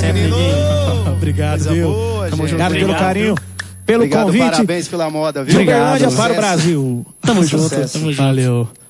sempre, Neguinho. Obrigado, viu? Obrigado pelo carinho, pelo Obrigado, convite. Parabéns pela moda, viu? De Uberlândia Sucesso. para o Brasil. Tamo junto. Valeu.